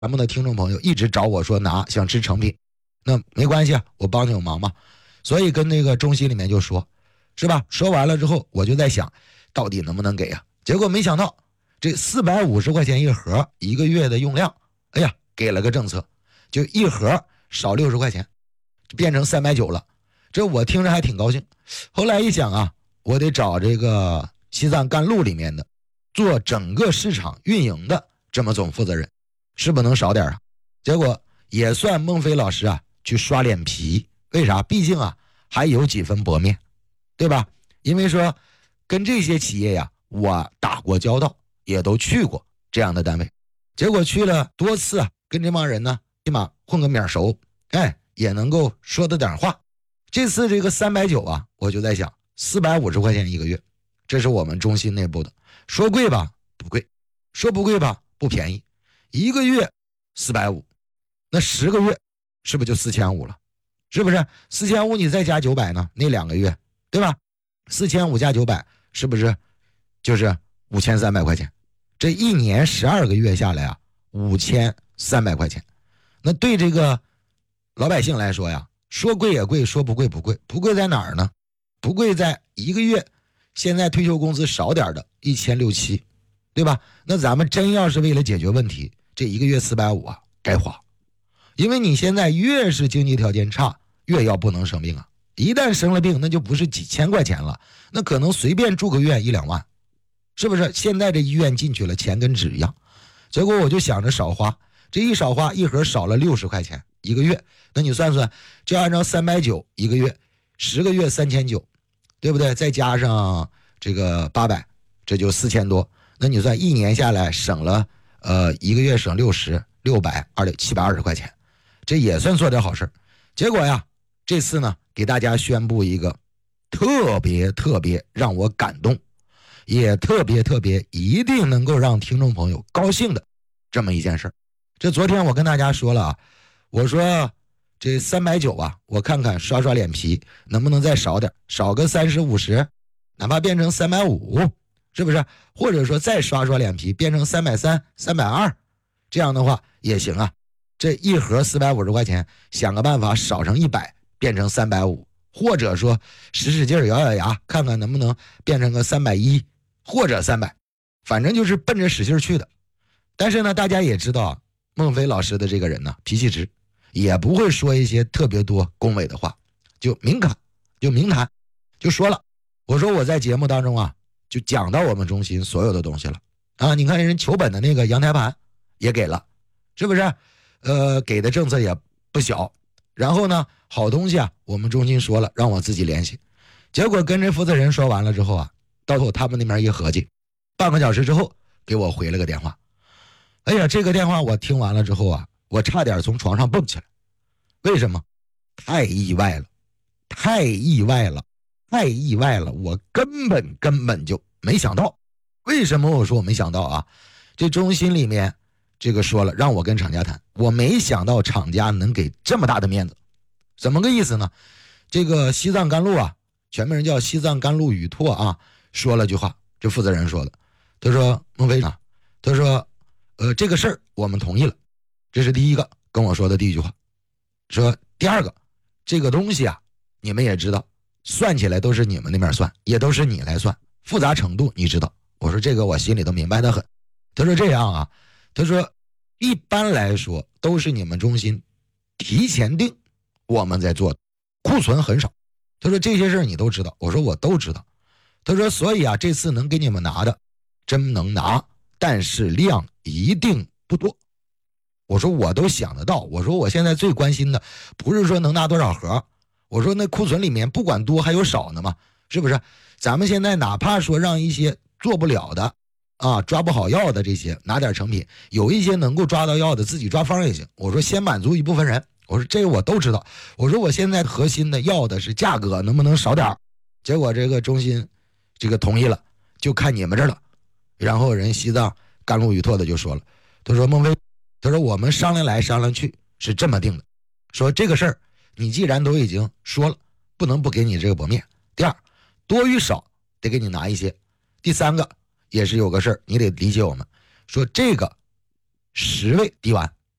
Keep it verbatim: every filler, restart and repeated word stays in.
咱们的听众朋友一直找我说拿，想吃成品，那没关系啊，我帮你有忙嘛。所以跟那个中心里面就说，是吧？说完了之后，我就在想，到底能不能给啊？结果没想到，这四百五十块钱一盒，一个月的用量，哎呀，给了个政策，就一盒少六十块钱，变成三百九了。这我听着还挺高兴。后来一想啊，我得找这个西藏甘露里面的做整个市场运营的这么总负责人，是不能少点啊。结果也算孟非老师啊去刷脸皮，为啥？毕竟啊还有几分薄面，对吧？因为说跟这些企业呀，我打过交道，也都去过这样的单位，结果去了多次啊，跟这帮人呢起码混个面熟，哎，也能够说得点话。这次这个三百九啊，我就在想四百五十块钱一个月，这是我们中心内部的，说贵吧不贵，说不贵吧不便宜，一个月四百五，那十个月是不是就四千五了？是不是四千五你再加九百呢？那两个月，对吧？四千五加九百是不是就是五千三百块钱？这一年十二个月下来啊，五千三百块钱。那对这个老百姓来说呀，说贵也贵，说不贵不贵，不贵在哪儿呢？不贵在一个月现在退休工资少点的一千六七，对吧？那咱们真要是为了解决问题，这一个月四百五啊，该花。因为你现在越是经济条件差，越要不能生病啊。一旦生了病，那就不是几千块钱了，那可能随便住个院一两万，是不是？现在这医院进去了，钱跟纸一样。结果我就想着少花，这一少花，一盒少了六十块钱一个月，那你算算，就按照三百九一个月，十个月三千九，对不对？再加上这个八百，这就四千多。那你算一年下来省了，呃，一个月省六十，六百二六七百二十块钱，这也算做点好事。结果呀，这次呢，给大家宣布一个特别特别让我感动，也特别特别一定能够让听众朋友高兴的这么一件事。这昨天我跟大家说了啊，我说这三百九啊，我看看刷刷脸皮能不能再少点，少个三十五十，哪怕变成三百五，是不是？或者说再刷刷脸皮变成三百三、三百二，这样的话也行啊。这一盒四百五十块钱，想个办法少成一百，变成三百五，或者说使使劲咬咬牙，看看能不能变成个三百一或者三百，反正就是奔着使劲去的。但是呢，大家也知道啊，孟非老师的这个人呢，脾气直，也不会说一些特别多恭维的话，就明侃，就明谈，就说了，我说我在节目当中啊，就讲到我们中心所有的东西了啊。你看人求本的那个阳台盘也给了，是不是？呃，给的政策也不小。然后呢，好东西啊，我们中心说了，让我自己联系。结果跟这负责人说完了之后啊，到后他们那边一合计，半个小时之后给我回了个电话。哎呀，这个电话我听完了之后啊，我差点从床上蹦起来。为什么？太意外了，太意外了，太意外了！我根本根本就没想到。为什么我说我没想到啊？这中心里面这个说了，让我跟厂家谈，我没想到厂家能给这么大的面子。怎么个意思呢？这个西藏甘露啊，全名叫西藏甘露宇拓啊，说了句话，这负责人说的，他说孟非啊，他说呃这个事儿我们同意了，这是第一个跟我说的第一句话。说第二个，这个东西啊，你们也知道，算起来都是你们那边算，也都是你来算，复杂程度你知道。我说这个我心里都明白得很。他说这样啊，他说一般来说都是你们中心提前定，我们在做，库存很少。他说这些事儿你都知道。我说我都知道。他说所以啊，这次能给你们拿的真能拿，但是量一定不多。我说我都想得到，我说我现在最关心的不是说能拿多少盒，我说那库存里面不管多还有少呢嘛，是不是？咱们现在哪怕说让一些做不了的啊，抓不好药的这些拿点成品，有一些能够抓到药的自己抓方也行。我说先满足一部分人，我说这个我都知道。我说我现在核心的要的是价格能不能少点。结果这个中心这个同意了，就看你们这儿了。然后人西藏甘露宇拓的就说了，他说孟非，他说我们商量来商量去是这么定的，说这个事儿你既然都已经说了，不能不给你这个薄面。第二，多与少得给你拿一些。第三个也是有个事儿，你得理解我们，说这个十位滴完